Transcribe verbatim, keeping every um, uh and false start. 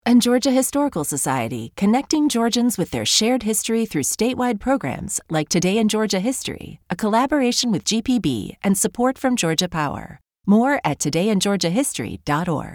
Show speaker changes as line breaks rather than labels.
And Georgia Historical Society, connecting Georgians with their shared history through statewide programs like Today in Georgia History, a collaboration with G P B and support from Georgia Power. More at today in georgia history dot org.